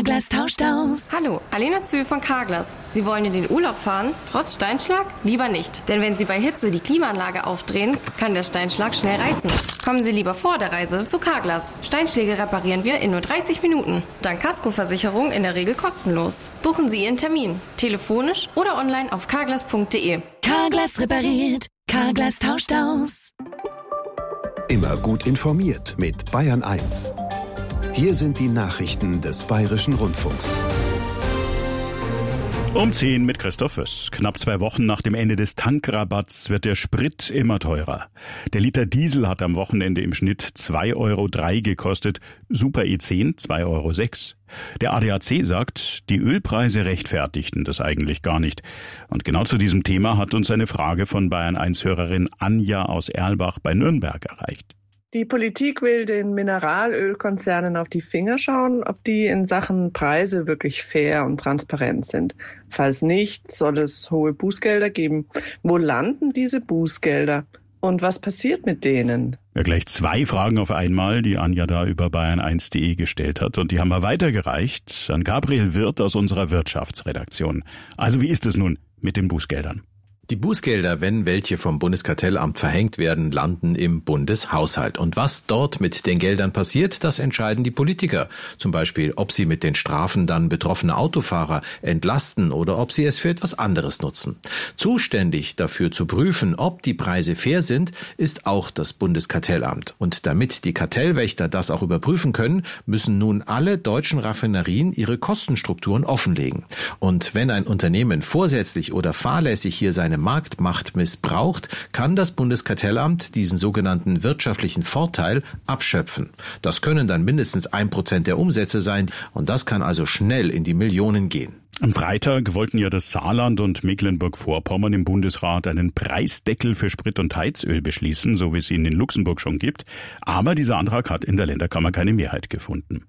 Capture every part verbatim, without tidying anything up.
Carglass tauscht aus. Hallo, Alena Zühl von Carglass. Sie wollen in den Urlaub fahren, trotz Steinschlag? Lieber nicht. Denn wenn Sie bei Hitze die Klimaanlage aufdrehen, kann der Steinschlag schnell reißen. Kommen Sie lieber vor der Reise zu Carglass. Steinschläge reparieren wir in nur dreißig Minuten. Dank Kaskoversicherung in der Regel kostenlos. Buchen Sie Ihren Termin. Telefonisch oder online auf carglass punkt de. Carglass repariert. Carglass tauscht aus. Immer gut informiert mit Bayern eins. Hier sind die Nachrichten des Bayerischen Rundfunks. Um zehn mit Christoph Föss. Knapp zwei Wochen nach dem Ende des Tankrabatts wird der Sprit immer teurer. Der Liter Diesel hat am Wochenende im Schnitt zwei Euro drei gekostet, Super E zehn zwei Euro sechs. Der A D A C sagt, die Ölpreise rechtfertigten das eigentlich gar nicht. Und genau zu diesem Thema hat uns eine Frage von Bayern eins Hörerin Anja aus Erlbach bei Nürnberg erreicht. Die Politik will den Mineralölkonzernen auf die Finger schauen, ob die in Sachen Preise wirklich fair und transparent sind. Falls nicht, soll es hohe Bußgelder geben. Wo landen diese Bußgelder? Und was passiert mit denen? Ja, gleich zwei Fragen auf einmal, die Anja da über bayern eins punkt de gestellt hat. Und die haben wir weitergereicht an Gabriel Wirth aus unserer Wirtschaftsredaktion. Also wie ist es nun mit den Bußgeldern? Die Bußgelder, wenn welche vom Bundeskartellamt verhängt werden, landen im Bundeshaushalt. Und was dort mit den Geldern passiert, das entscheiden die Politiker. Zum Beispiel, ob sie mit den Strafen dann betroffene Autofahrer entlasten oder ob sie es für etwas anderes nutzen. Zuständig dafür zu prüfen, ob die Preise fair sind, ist auch das Bundeskartellamt. Und damit die Kartellwächter das auch überprüfen können, müssen nun alle deutschen Raffinerien ihre Kostenstrukturen offenlegen. Und wenn ein Unternehmen vorsätzlich oder fahrlässig hier seine Marktmacht missbraucht, kann das Bundeskartellamt diesen sogenannten wirtschaftlichen Vorteil abschöpfen. Das können dann mindestens ein Prozent der Umsätze sein und das kann also schnell in die Millionen gehen. Am Freitag wollten ja das Saarland und Mecklenburg-Vorpommern im Bundesrat einen Preisdeckel für Sprit und Heizöl beschließen, so wie es ihn in Luxemburg schon gibt. Aber dieser Antrag hat in der Länderkammer keine Mehrheit gefunden.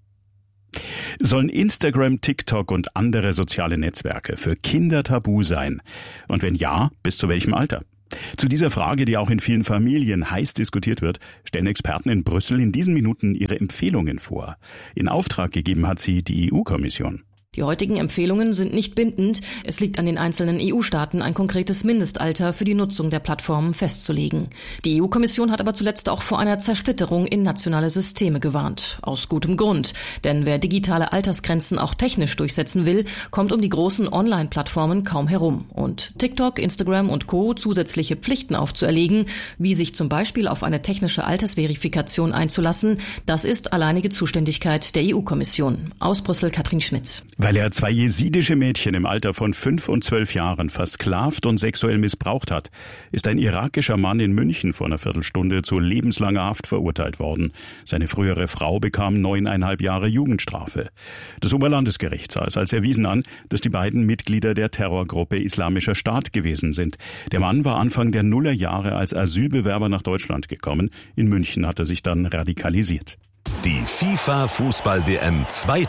Sollen Instagram, TikTok und andere soziale Netzwerke für Kinder tabu sein? Und wenn ja, bis zu welchem Alter? Zu dieser Frage, die auch in vielen Familien heiß diskutiert wird, stellen Experten in Brüssel in diesen Minuten ihre Empfehlungen vor. In Auftrag gegeben hat sie die E U-Kommission. Die heutigen Empfehlungen sind nicht bindend. Es liegt an den einzelnen E U-Staaten, ein konkretes Mindestalter für die Nutzung der Plattformen festzulegen. Die E U-Kommission hat aber zuletzt auch vor einer Zersplitterung in nationale Systeme gewarnt. Aus gutem Grund. Denn wer digitale Altersgrenzen auch technisch durchsetzen will, kommt um die großen Online-Plattformen kaum herum. Und TikTok, Instagram und Co. zusätzliche Pflichten aufzuerlegen, wie sich zum Beispiel auf eine technische Altersverifikation einzulassen, das ist alleinige Zuständigkeit der E U-Kommission. Aus Brüssel Katrin Schmitz. Weil er zwei jesidische Mädchen im Alter von fünf und zwölf Jahren versklavt und sexuell missbraucht hat, ist ein irakischer Mann in München vor einer Viertelstunde zu lebenslanger Haft verurteilt worden. Seine frühere Frau bekam neuneinhalb Jahre Jugendstrafe. Das Oberlandesgericht sah es als erwiesen an, dass die beiden Mitglieder der Terrorgruppe Islamischer Staat gewesen sind. Der Mann war Anfang der Nullerjahre als Asylbewerber nach Deutschland gekommen. In München hat er sich dann radikalisiert. Die FIFA-Fußball-W M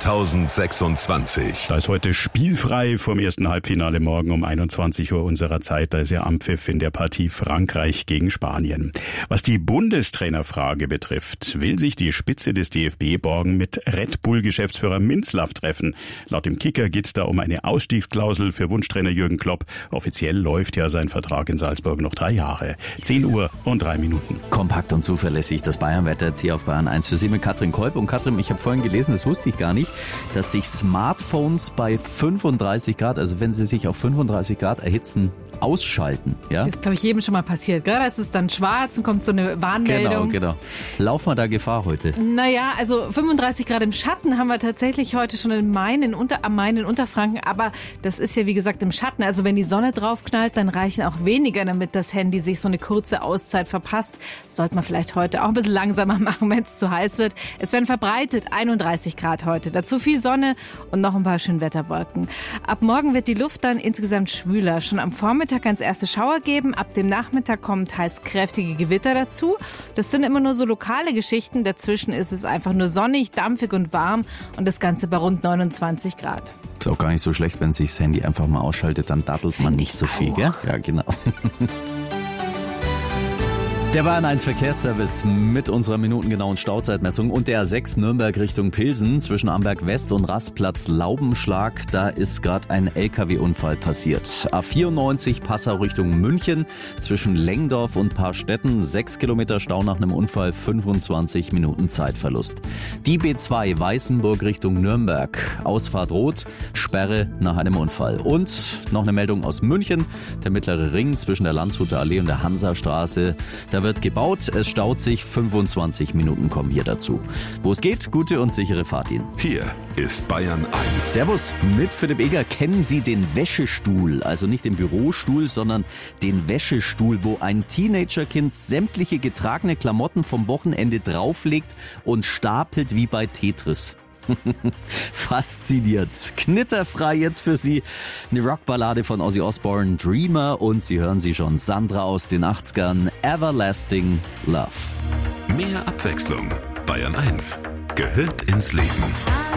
zweitausendsechsundzwanzig. Da ist heute spielfrei vom ersten Halbfinale morgen um einundzwanzig Uhr unserer Zeit. Da ist ja Anpfiff in der Partie Frankreich gegen Spanien. Was die Bundestrainerfrage betrifft, will sich die Spitze des D F B morgen mit Red Bull-Geschäftsführer Minzlaff treffen. Laut dem Kicker geht es da um eine Ausstiegsklausel für Wunschtrainer Jürgen Klopp. Offiziell läuft ja sein Vertrag in Salzburg noch drei Jahre. zehn Uhr und drei Minuten. Kompakt und zuverlässig, das Bayern-Wetter jetzt hier auf Bayern eins für Sie mit Katrin Kolb. Und Katrin, ich habe vorhin gelesen, das wusste ich gar nicht, dass sich Smartphones bei fünfunddreißig Grad, also wenn sie sich auf fünfunddreißig Grad erhitzen, ausschalten. Ja? Das ist, glaube ich, jedem schon mal passiert. Gell? Da ist es dann schwarz und kommt so eine Warnmeldung. Genau, genau. Laufen wir da Gefahr heute? Naja, also fünfunddreißig Grad im Schatten haben wir tatsächlich heute schon in Main, in Unter, am Main in Unterfranken. Aber das ist ja, wie gesagt, im Schatten. Also wenn die Sonne draufknallt, dann reichen auch weniger, damit das Handy sich so eine kurze Auszeit verpasst. Sollte man vielleicht heute auch ein bisschen langsamer machen, wenn es zu heiß wird. Es werden verbreitet einunddreißig Grad heute. Dazu viel Sonne und noch ein paar schöne Wetterwolken. Ab morgen wird die Luft dann insgesamt schwüler. Schon am Vormittag kann es erste Schauer geben. Ab dem Nachmittag kommen teils kräftige Gewitter dazu. Das sind immer nur so lokale Geschichten. Dazwischen ist es einfach nur sonnig, dampfig und warm und das Ganze bei rund neunundzwanzig Grad. Ist auch gar nicht so schlecht, wenn sich das Handy einfach mal ausschaltet, dann daddelt man nicht so viel, gell? Ja, genau. Der Bayern eins Verkehrsservice mit unserer minutengenauen Stauzeitmessung und der A sechs Nürnberg Richtung Pilsen zwischen Amberg West und Rastplatz Laubenschlag. Da ist gerade ein L K W-Unfall passiert. A vierundneunzig Passau Richtung München zwischen Lengdorf und Paarstetten. Sechs Kilometer Stau nach einem Unfall, fünfundzwanzig Minuten Zeitverlust. Die B zwei Weißenburg Richtung Nürnberg. Ausfahrt rot, Sperre nach einem Unfall. Und noch eine Meldung aus München. Der mittlere Ring zwischen der Landshuter Allee und der Hansastraße. Da wird gebaut, es staut sich, fünfundzwanzig Minuten kommen hier dazu. Wo es geht, gute und sichere Fahrt Ihnen. Hier ist Bayern eins. Servus, mit Philipp Eger. Kennen Sie den Wäschestuhl? Also nicht den Bürostuhl, sondern den Wäschestuhl, wo ein Teenagerkind sämtliche getragene Klamotten vom Wochenende drauflegt und stapelt wie bei Tetris. Fasziniert. Knitterfrei jetzt für Sie. Eine Rockballade von Ozzy Osbourne, Dreamer, und Sie hören sie schon, Sandra aus den achtzigern, Everlasting Love. Mehr Abwechslung. Bayern eins gehört ins Leben.